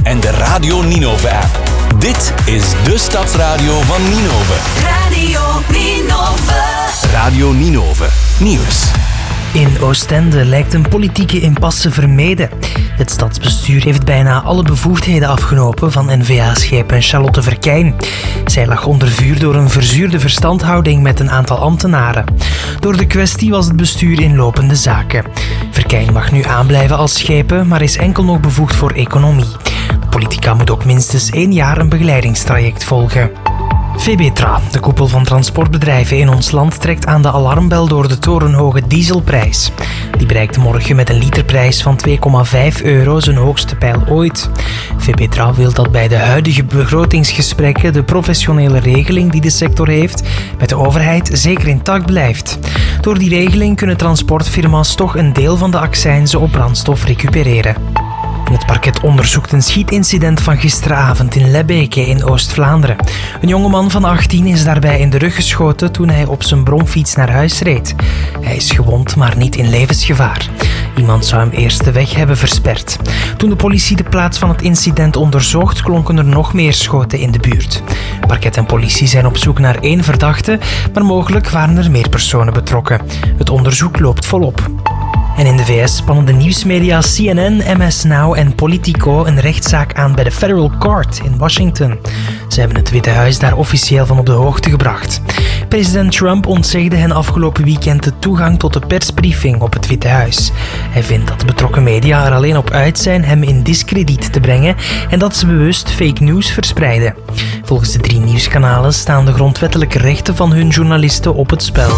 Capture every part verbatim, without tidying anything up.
en de Radio Ninove-app. Dit is de Stadsradio van Ninove. Radio Ninove. Radio Ninove Nieuws. In Oostende lijkt een politieke impasse vermeden. Het stadsbestuur heeft bijna alle bevoegdheden afgenomen van N V A-schepen Charlotte Verkijn. Zij lag onder vuur door een verzuurde verstandhouding met een aantal ambtenaren. Door de kwestie was het bestuur in lopende zaken. Verkijn mag nu aanblijven als schepen, maar is enkel nog bevoegd voor economie. De politica moet ook minstens één jaar een begeleidingstraject volgen. Febetra, de koepel van transportbedrijven in ons land, trekt aan de alarmbel door de torenhoge dieselprijs. Die bereikt morgen met een literprijs van twee komma vijf euro zijn hoogste pijl ooit. Febetra wil dat bij de huidige begrotingsgesprekken de professionele regeling die de sector heeft met de overheid zeker intact blijft. Door die regeling kunnen transportfirma's toch een deel van de accijnzen op brandstof recupereren. Het parket onderzoekt een schietincident van gisteravond in Lebbeke in Oost-Vlaanderen. Een jongeman van achttien is daarbij in de rug geschoten toen hij op zijn bromfiets naar huis reed. Hij is gewond, maar niet in levensgevaar. Iemand zou hem eerst de weg hebben versperd. Toen de politie de plaats van het incident onderzocht, klonken er nog meer schoten in de buurt. Parket en politie zijn op zoek naar één verdachte, maar mogelijk waren er meer personen betrokken. Het onderzoek loopt volop. En in de V S spannen de nieuwsmedia C N N, M S Now en Politico een rechtszaak aan bij de Federal Court in Washington. Ze hebben het Witte Huis daar officieel van op de hoogte gebracht. President Trump ontzegde hen afgelopen weekend de toegang tot de persbriefing op het Witte Huis. Hij vindt dat de betrokken media er alleen op uit zijn hem in diskrediet te brengen en dat ze bewust fake news verspreiden. Volgens de drie nieuwskanalen staan de grondwettelijke rechten van hun journalisten op het spel.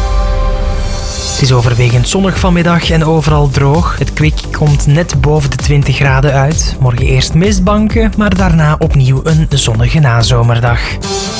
Het is overwegend zonnig vanmiddag en overal droog. Het kwik komt net boven de twintig graden uit. Morgen eerst mistbanken, maar daarna opnieuw een zonnige nazomerdag.